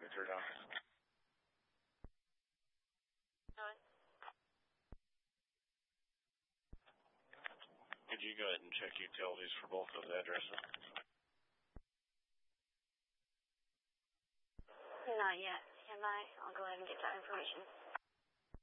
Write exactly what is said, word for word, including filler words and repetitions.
forty-third office. Could you go ahead and check utilities for both those addresses? Not yet. Stand by. I'll go ahead and get that information.